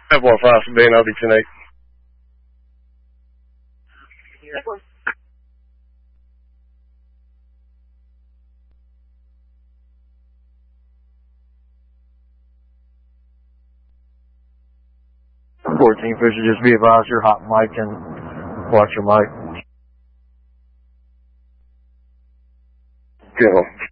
515 for being Obi 10-8. Fisher, just be advised you're hot mic and watch your mic. Go.